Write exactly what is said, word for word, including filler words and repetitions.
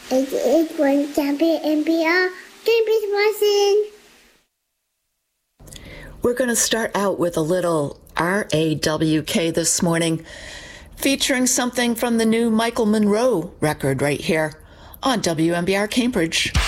eighty-eight point seven N P R, Cambridge, Wisconsin. We're going to start out with a little R A W K this morning, featuring something from the new Michael Monroe record right here on W M B R Cambridge.